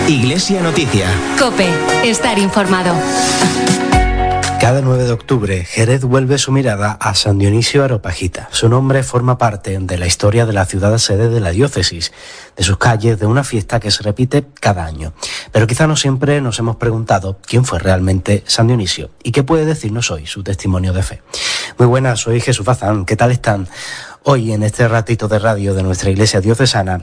Iglesia Noticia. COPE. Estar informado. Cada 9 de octubre, Jerez vuelve su mirada a San Dionisio Areopagita. Su nombre forma parte de la historia de la ciudad sede de la diócesis, de sus calles, de una fiesta que se repite cada año. Pero quizá no siempre nos hemos preguntado quién fue realmente San Dionisio y qué puede decirnos hoy su testimonio de fe. Muy buenas, soy Jesús Bazán. ¿Qué tal están? Hoy, en este ratito de radio de nuestra iglesia diocesana,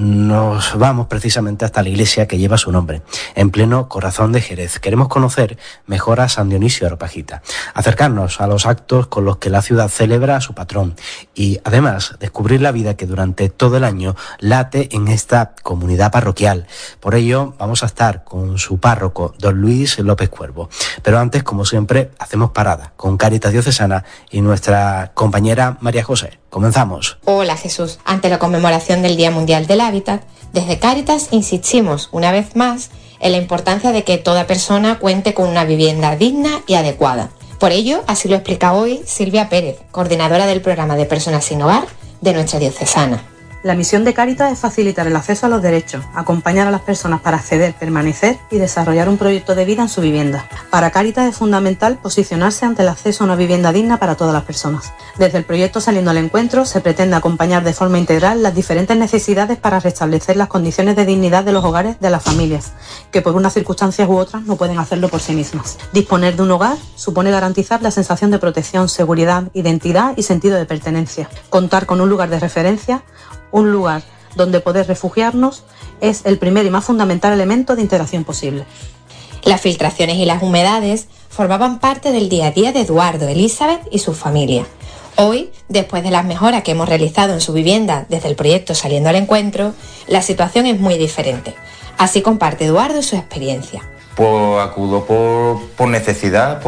nos vamos precisamente hasta la iglesia que lleva su nombre, en pleno corazón de Jerez. Queremos conocer mejor a San Dionisio Areopagita, acercarnos a los actos con los que la ciudad celebra a su patrón y además descubrir la vida que durante todo el año late en esta comunidad parroquial. Por ello vamos a estar con su párroco, don Luis López Cuervo. Pero antes, como siempre, hacemos parada con Cáritas Diocesana y nuestra compañera María José. Comenzamos. Hola Jesús. Ante la conmemoración del Día Mundial del Hábitat, desde Cáritas insistimos una vez más en la importancia de que toda persona cuente con una vivienda digna y adecuada. Por ello, así lo explica hoy Silvia Pérez, coordinadora del programa de Personas sin Hogar de nuestra diocesana. La misión de Cáritas es facilitar el acceso a los derechos, acompañar a las personas para acceder, permanecer y desarrollar un proyecto de vida en su vivienda. Para Cáritas es fundamental posicionarse ante el acceso a una vivienda digna para todas las personas. Desde el proyecto Saliendo al Encuentro se pretende acompañar de forma integral las diferentes necesidades para restablecer las condiciones de dignidad de los hogares de las familias, que por unas circunstancias u otras no pueden hacerlo por sí mismas. Disponer de un hogar supone garantizar la sensación de protección, seguridad, identidad y sentido de pertenencia. Contar con un lugar de referencia, un lugar donde poder refugiarnos, es el primer y más fundamental elemento de integración posible. Las filtraciones y las humedades formaban parte del día a día de Eduardo, Elizabeth y su familia. Hoy, después de las mejoras que hemos realizado en su vivienda desde el proyecto Saliendo al Encuentro, la situación es muy diferente. Así comparte Eduardo su experiencia. Pues acudo por necesidad,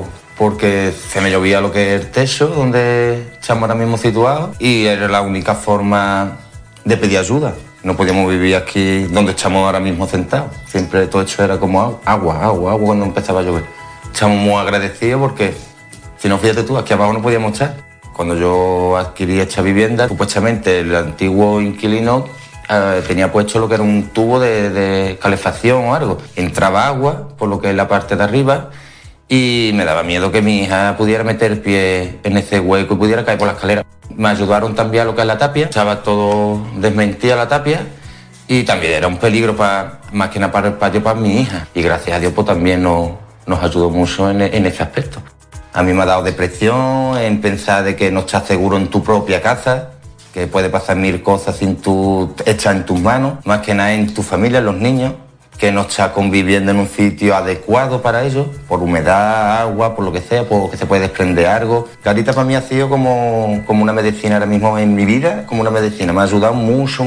porque se me llovía lo que es el techo donde estamos ahora mismo situados y era la única forma de pedir ayuda. No podíamos vivir aquí donde estamos ahora mismo sentados. Siempre todo esto era como agua cuando empezaba a llover. Estamos muy agradecidos porque, si no, fíjate tú, aquí abajo no podíamos estar. Cuando yo adquirí esta vivienda, supuestamente el antiguo inquilino tenía puesto lo que era un tubo de calefacción o algo. Entraba agua por lo que es la parte de arriba y me daba miedo que mi hija pudiera meter el pie en ese hueco y pudiera caer por la escalera. Me ayudaron también a lo que es la tapia, estaba todo desmentida la tapia y también era un peligro más que nada para el patio para mi hija. Y gracias a Dios pues también nos ayudó mucho en ese aspecto. A mí me ha dado depresión en pensar de que no estás seguro en tu propia casa, que puede pasar mil cosas sin tú echar en tus manos, más que nada en tu familia, en los niños, que no está conviviendo en un sitio adecuado para ellos, por humedad, agua, por lo que sea, porque se puede desprender algo. Cáritas para mí ha sido como una medicina ahora mismo en mi vida, como una medicina. Me ha ayudado mucho,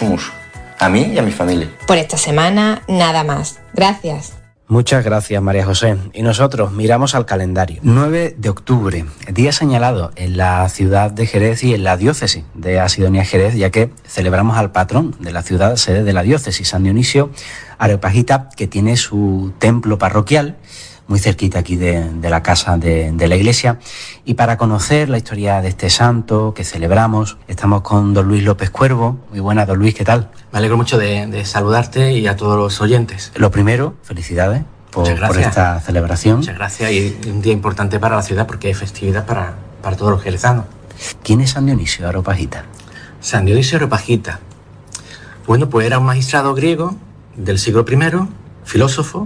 a mí y a mi familia. Por esta semana, nada más. Gracias. Muchas gracias, María José. Y nosotros miramos al calendario. 9 de octubre, día señalado en la ciudad de Jerez y en la diócesis de Asidonia Jerez, ya que celebramos al patrón de la ciudad sede de la diócesis, San Dionisio Areopagita, que tiene su templo parroquial muy cerquita aquí de la casa de la iglesia. Y para conocer la historia de este santo que celebramos, estamos con don Luis López Cuervo. Muy buenas, don Luis, ¿qué tal? Me alegro mucho de saludarte y a todos los oyentes. Lo primero, felicidades por esta celebración. Muchas gracias, y un día importante para la ciudad porque hay festividad para todos los jerezanos. ¿Quién es San Dionisio Areopagita? San Dionisio Areopagita, bueno, pues era un magistrado griego del siglo I, filósofo,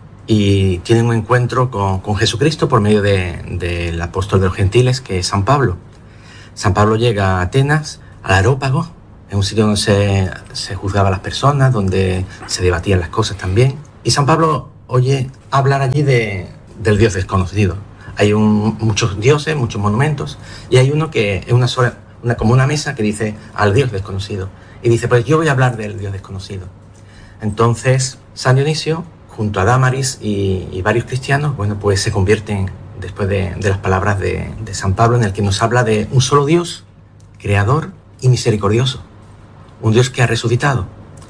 y tiene un encuentro con Jesucristo por medio del apóstol de los gentiles, que es San Pablo. San Pablo llega a Atenas, al Areópago, en un sitio donde se juzgaba a las personas, donde se debatían las cosas también. Y San Pablo oye hablar allí del Dios desconocido. Hay muchos dioses, muchos monumentos, y hay uno que es como una mesa que dice al Dios desconocido. Y dice, pues yo voy a hablar del Dios desconocido. Entonces, San Dionisio, junto a Dámaris y varios cristianos, bueno, pues se convierten después de las palabras de San Pablo, en el que nos habla de un solo Dios, creador y misericordioso. Un Dios que ha resucitado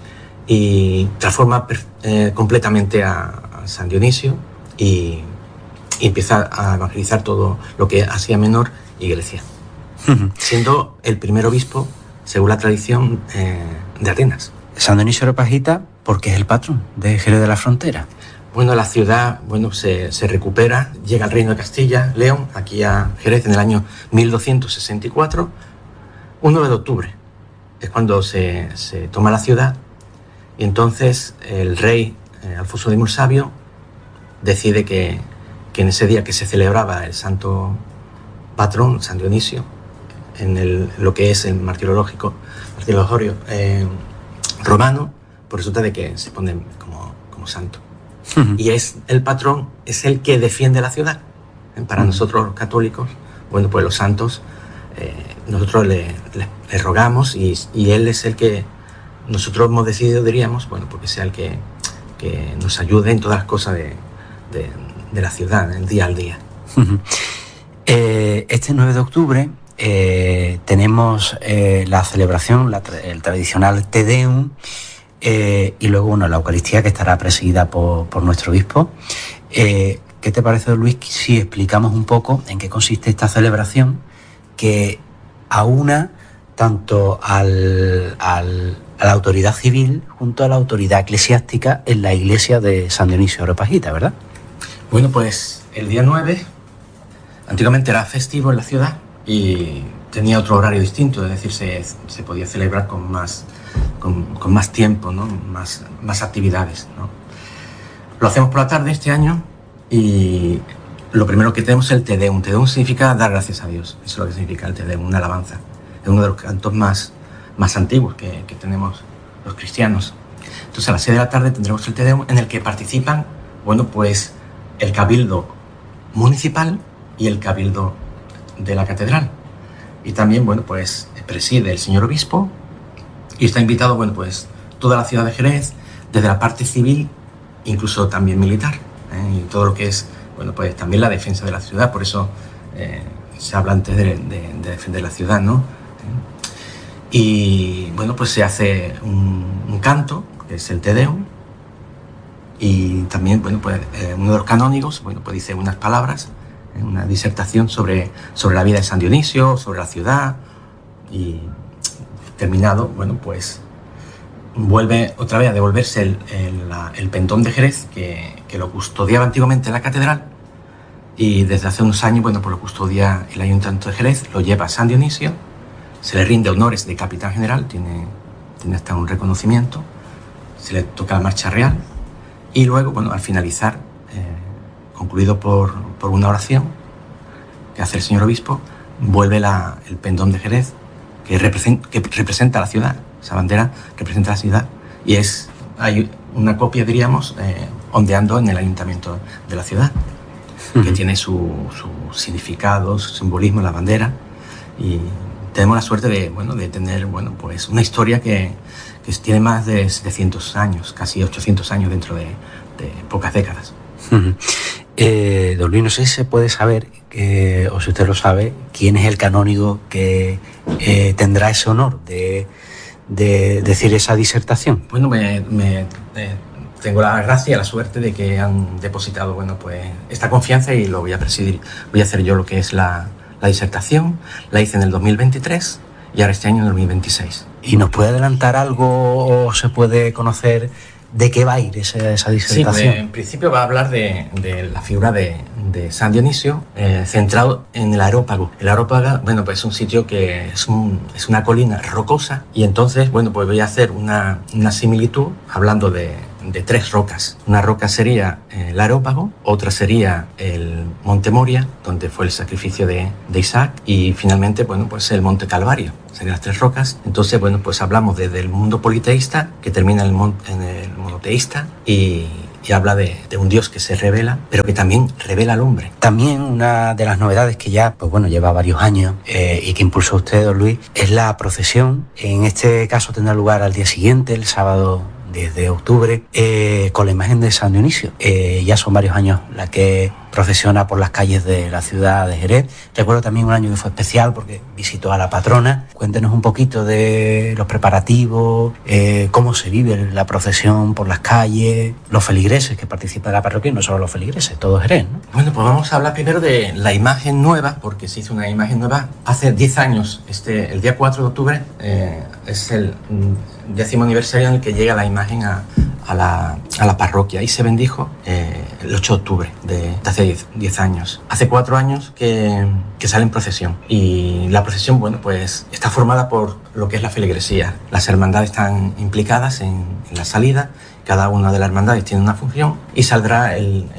y transforma completamente a San Dionisio y empieza a evangelizar todo lo que Asia Menor y Grecia, siendo el primer obispo, según la tradición, de Atenas. San Dionisio Areopagita, porque es el patrón de Jerez de la Frontera. Bueno, la ciudad se recupera, llega al Reino de Castilla, León, aquí a Jerez en el año 1264, un 9 de octubre. Es cuando se toma la ciudad y entonces el rey Alfonso X el Sabio decide que en ese día que se celebraba el santo patrón, San Dionisio, en lo que es el martirologio romano, pues resulta de que se pone como santo. Y es el patrón, es el que defiende la ciudad. Para nosotros los católicos, bueno, pues los santos, nosotros le rogamos y él es el que nosotros hemos decidido, diríamos, bueno, porque sea el que nos ayude en todas las cosas de la ciudad, el día al día. Este 9 de octubre tenemos la celebración, el tradicional Te Deum, y luego la Eucaristía, que estará presidida por nuestro obispo. ¿Qué te parece, Luis, si explicamos un poco en qué consiste esta celebración que aúna tanto a la autoridad civil junto a la autoridad eclesiástica en la iglesia de San Dionisio Areopagita, ¿verdad? Bueno, pues el día 9 antiguamente era festivo en la ciudad y tenía otro horario distinto, es decir, se podía celebrar con más tiempo, ¿no? más actividades, ¿no? Lo hacemos por la tarde este año y lo primero que tenemos es el Te Deum. Te Deum significa dar gracias a Dios, eso es lo que significa el Te Deum, una alabanza. Es uno de los cantos más antiguos que tenemos los cristianos. Entonces a las 6 de la tarde tendremos el Te Deum, en el que participan, bueno, pues el cabildo municipal y el cabildo de la catedral. Y también, bueno, pues preside el señor obispo y está invitado, bueno, pues toda la ciudad de Jerez, desde la parte civil, incluso también militar, y todo lo que es, bueno, pues también la defensa de la ciudad. Por eso se habla antes de defender la ciudad, ¿no? Y bueno, pues se hace un canto, que es el Te Deum, y también, bueno, pues uno de los canónigos, bueno, pues dice unas palabras, una disertación sobre la vida de San Dionisio, sobre la ciudad, y terminado, bueno, pues vuelve otra vez a devolverse el pendón de Jerez, que lo custodiaba antiguamente en la catedral, y desde hace unos años, bueno, pues lo custodia el Ayuntamiento de Jerez, lo lleva a San Dionisio, se le rinde honores de capitán general, tiene hasta un reconocimiento, se le toca la marcha real, y luego, bueno, al finalizar, concluido por una oración que hace el señor obispo, vuelve el pendón de Jerez, que representa la ciudad, esa bandera representa la ciudad, y hay una copia, diríamos, ondeando en el ayuntamiento de la ciudad, que tiene su significado, su simbolismo, la bandera, y tenemos la suerte de tener, bueno, pues una historia que tiene más de 700 años, casi 800 años dentro de pocas décadas. Don Luis, no sé si se puede saber, o si usted lo sabe, quién es el canónigo que tendrá ese honor de decir esa disertación. Bueno, tengo la gracia, la suerte de que han depositado, bueno, pues esta confianza, y lo voy a presidir. Voy a hacer yo lo que es la disertación. La hice en el 2023 y ahora este año en el 2026. ¿Y nos puede adelantar algo o se puede conocer de qué va a ir esa disertación? Sí, pues, en principio va a hablar de la figura de San Dionisio, centrado en el Areópago. El Areópago, bueno, pues es un sitio que es una colina rocosa, y entonces, bueno, pues voy a hacer una similitud hablando de 3 rocas. Una roca sería el Areópago, otra sería el Monte Moria, donde fue el sacrificio de Isaac, y finalmente, bueno, pues el Monte Calvario. Serían las 3 rocas. Entonces, bueno, pues hablamos desde el mundo politeísta, que termina en el monoteísta, y habla de un Dios que se revela, pero que también revela al hombre. También una de las novedades que ya, pues bueno, lleva varios años y que impulsó usted, don Luis, es la procesión. En este caso tendrá lugar al día siguiente, el sábado 10 de octubre, con la imagen de San Dionisio. Ya son varios años la que procesiona por las calles de la ciudad de Jerez. Recuerdo también un año que fue especial porque visitó a la patrona. Cuéntenos un poquito de los preparativos, cómo se vive la procesión por las calles, los feligreses que participan de la parroquia, y no solo los feligreses, todo Jerez, ¿no? Bueno, pues vamos a hablar primero de la imagen nueva, porque se hizo una imagen nueva hace 10 años. El día 4 de octubre es el 10º aniversario en el que llega la imagen a la parroquia, y se bendijo el 8 de octubre de hace 10 años. Hace 4 años que sale en procesión, y la procesión, bueno, pues está formada por lo que es la feligresía. Las hermandades están implicadas en la salida. Cada una de las hermandades tiene una función, y saldrá el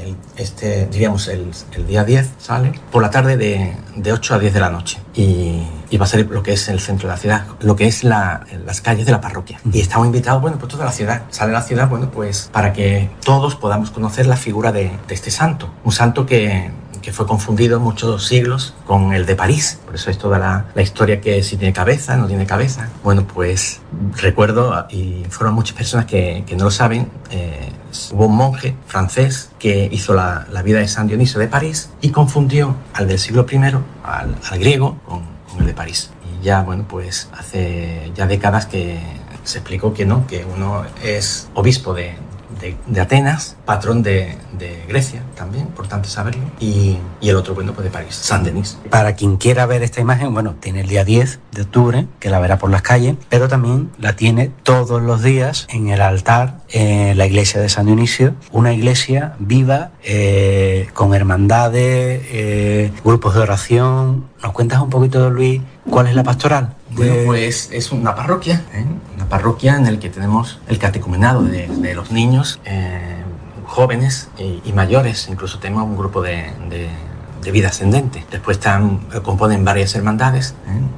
día 10, sale por la tarde de 8 a 10 de la noche, y va a ser lo que es el centro de la ciudad, lo que es las calles de la parroquia. Y estamos invitados, bueno, por toda la ciudad. Sale la ciudad, bueno, pues para que todos podamos conocer la figura de este santo. Un santo que fue confundido muchos siglos con el de París. Por eso es toda la historia, que si tiene cabeza, no tiene cabeza. Bueno, pues recuerdo, y fueron muchas personas que no lo saben, hubo un monje francés que hizo la vida de San Dionisio de París y confundió al del siglo I, al griego, con el de París. Y ya, bueno, pues hace ya décadas que se explicó que no, que uno es obispo de Atenas, patrón de Grecia también, importante saberlo, y el otro, bueno, pues de París, San Denis. Para quien quiera ver esta imagen, bueno, tiene el día 10 de octubre, que la verá por las calles, pero también la tiene todos los días en el altar, en la iglesia de San Dionisio, una iglesia viva, con hermandades, grupos de oración. ¿Nos cuentas un poquito, Luis, cuál es la pastoral? Bueno, pues es una parroquia en la que tenemos el catecumenado de los niños, jóvenes y mayores. Incluso tenemos un grupo de vida ascendente. Después componen varias hermandades,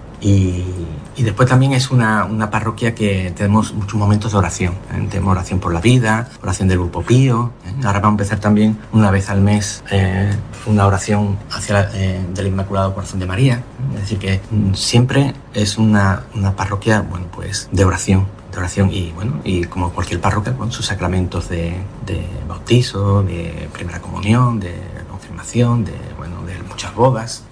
y después también es una parroquia que tenemos muchos momentos de oración. Tenemos oración por la vida, oración del Grupo Pío. Ahora vamos a empezar también una vez al mes una oración del Inmaculado Corazón de María. Es decir, que siempre es una parroquia, bueno, pues de oración, y bueno, y como cualquier parroquia, con sus sacramentos de bautizo, de primera comunión, de confirmación, de muchas bodas.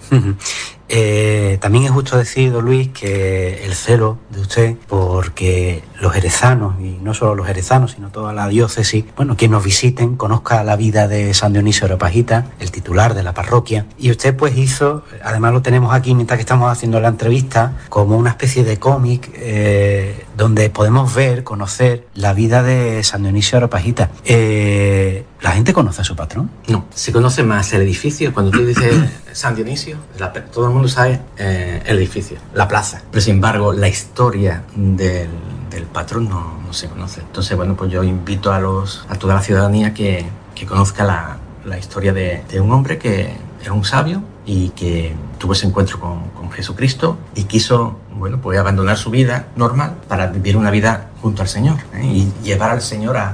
También es justo decir, don Luis, que el celo de usted porque los jerezanos, y no solo los jerezanos, sino toda la diócesis, bueno, quien nos visiten, conozca la vida de San Dionisio de Areopagita, el titular de la parroquia. Y usted pues hizo, además lo tenemos aquí mientras que estamos haciendo la entrevista, como una especie de cómic donde podemos ver, conocer la vida de San Dionisio de Areopagita. ¿La gente conoce a su patrón? No, se conoce más el edificio. Cuando tú dices San Dionisio, todo el mundo sabe el edificio, la plaza. Pero sin embargo, la historia del patrón no se conoce. Entonces, bueno, pues yo invito a toda la ciudadanía que conozca la historia de un hombre que era un sabio y que tuvo ese encuentro con Jesucristo y quiso, bueno, pues abandonar su vida normal para vivir una vida junto al Señor, y llevar al Señor a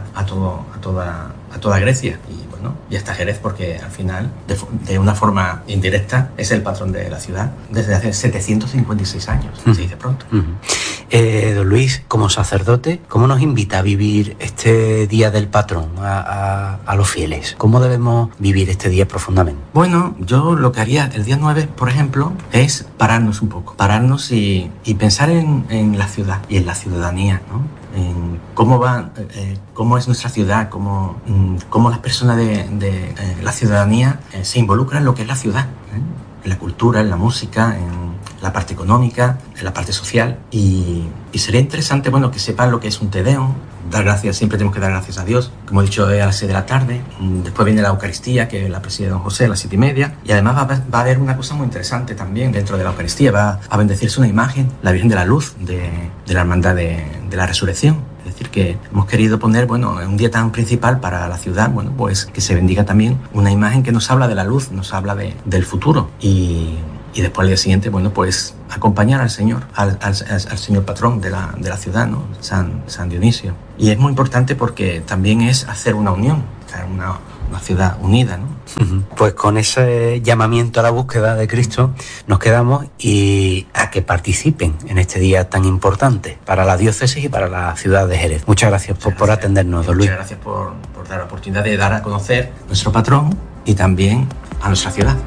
toda Grecia y hasta Jerez, porque al final, de una forma indirecta, es el patrón de la ciudad desde hace 756 años, se dice pronto. Don Luis, como sacerdote, ¿cómo nos invita a vivir este día del patrón a los fieles? ¿Cómo debemos vivir este día profundamente? Bueno, yo lo que haría el día 9, por ejemplo, es pararnos un poco, y pensar en la ciudad y en la ciudadanía, ¿no? En cómo es nuestra ciudad, cómo las personas de la ciudadanía se involucran en lo que es la ciudad, en la cultura, en la música, en la parte económica, en la parte social, y sería interesante, bueno, que sepan lo que es un Te Deum. Dar gracias, siempre tenemos que dar gracias a Dios, como he dicho, a las 6 de la tarde. Después viene la Eucaristía, que la preside don José, a las 7:30, y además va a haber una cosa muy interesante también dentro de la Eucaristía. Va a bendecirse una imagen, la Virgen de la Luz, de la Hermandad de la Resurrección. Es decir, que hemos querido poner, bueno, en un día tan principal para la ciudad, bueno, pues que se bendiga también una imagen que nos habla de la luz, nos habla del futuro, y después al día siguiente, bueno, pues acompañar al Señor, al Señor patrón de la ciudad, ¿no? San Dionisio. Y es muy importante porque también es hacer una unión, una ciudad unida, ¿no? Pues con ese llamamiento a la búsqueda de Cristo nos quedamos, y a que participen en este día tan importante para la diócesis y para la ciudad de Jerez. Muchas gracias por atendernos, don Luis. Muchas gracias por dar la oportunidad de dar a conocer nuestro patrón y también a nuestra ciudad.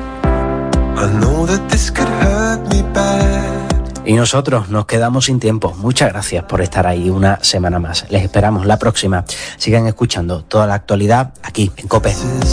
Y nosotros nos quedamos sin tiempo. Muchas gracias por estar ahí una semana más. Les esperamos la próxima. Sigan escuchando toda la actualidad aquí en COPE.